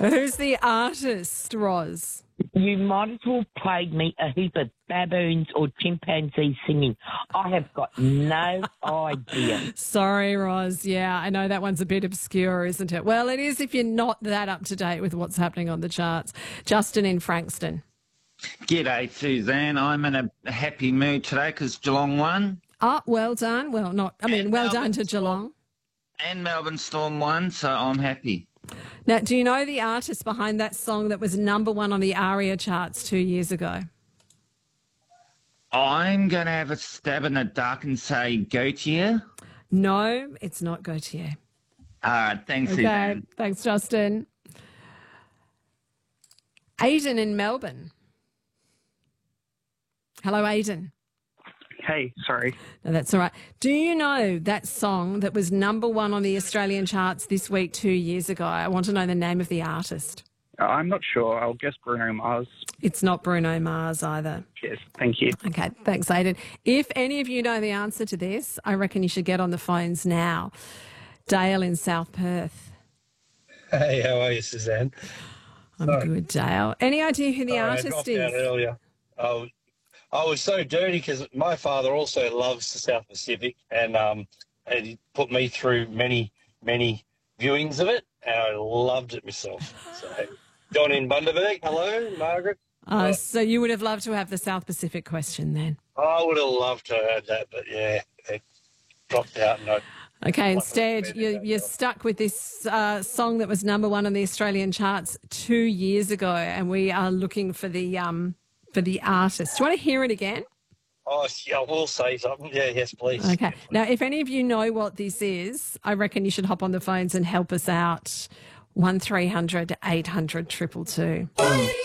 Who's the artist, Roz? You might as well played me a heap of baboons or chimpanzees singing. I have got no idea. Sorry, Roz. Yeah, I know that one's a bit obscure, isn't it? Well, it is if you're not that up to date with what's happening on the charts. Justin in Frankston. G'day, Suzanne. I'm in a happy mood today because Geelong won. Ah, well done. Well, well done to Geelong. And Melbourne Storm won, so I'm happy. Now, do you know the artist behind that song that was number one on the ARIA charts 2 years ago? I'm going to have a stab in the dark and say Gautier. No, it's not Gautier. All right, thanks, Okay, Suzanne. thanks, Justin. Aidan in Melbourne. Hello, Aidan. Hey, sorry. No, that's all right. Do you know that song that was number one on the Australian charts this week 2 years ago? I want to know the name of the artist. I'm not sure. I'll guess Bruno Mars. It's not Bruno Mars either. Cheers. Thank you. Okay, thanks, Aidan. If any of you know the answer to this, I reckon you should get on the phones now. Dale in South Perth. Hey, how are you, Suzanne? I'm good, Dale. Any idea who the artist I dropped is? out earlier. I was so dirty because my father also loves the South Pacific, and he put me through many viewings of it, and I loved it myself. So, John in Bundaberg, hello, Margaret. So you would have loved to have the South Pacific question then. I would have loved to have had that, but yeah, it dropped out. Okay, instead you're stuck with this song that was number one on the Australian charts 2 years ago, and we are looking for the artist. Do you want to hear it again? Oh, yeah, I will say something. Yeah, yes, please. Okay. Now, if any of you know what this is, I reckon you should hop on the phones and help us out. 1300 800 222.